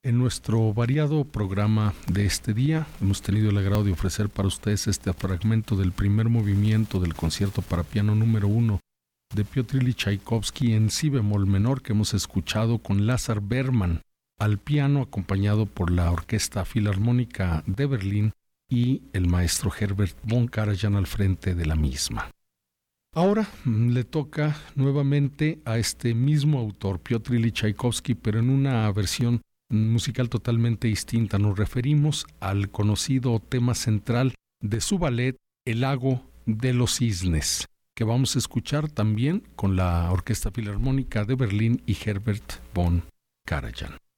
En nuestro variado programa de este día hemos tenido el agrado de ofrecer para ustedes este fragmento del primer movimiento del concierto para piano número 1 de Piotr Ilich Tchaikovsky en si bemol menor, que hemos escuchado con Lazar Berman al piano, acompañado por la Orquesta Filarmónica de Berlín y el maestro Herbert von Karajan al frente de la misma. Ahora le toca nuevamente a este mismo autor, Piotr Ilich Tchaikovsky, pero en una versión musical totalmente distinta. Nos referimos al conocido tema central de su ballet, El lago de los cisnes, que vamos a escuchar también con la Orquesta Filarmónica de Berlín y Herbert von Karajan.